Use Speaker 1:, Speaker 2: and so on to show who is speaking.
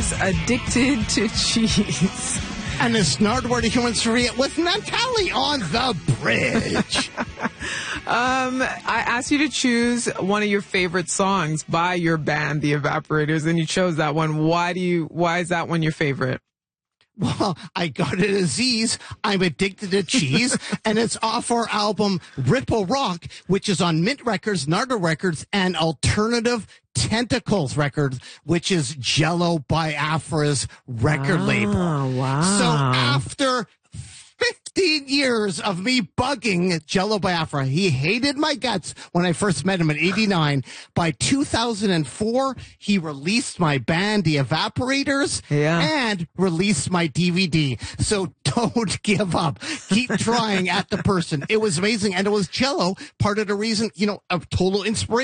Speaker 1: Evaporators, Addicted to Cheese.
Speaker 2: And it's Nardwuar, the Human Surreal with Natalie on the bridge.
Speaker 1: I asked you to choose one of your favorite songs by your band, The Evaporators, and you chose that one. Why is that one your favorite?
Speaker 2: Well, I got a disease. I'm addicted to cheese, and it's off our album Ripple Rock, which is on Mint Records, Nardo Records, and Alternative Tentacles Records, which is Jello Biafra's record label.
Speaker 1: Wow.
Speaker 2: So after 15 years of me bugging Jello Biafra, he hated my guts when I first met him in 89. By 2004, he released my band, The Evaporators, and released my DVD. So don't give up. Keep trying at the person. It was amazing. And it was Jello, part of the reason, a total inspiration.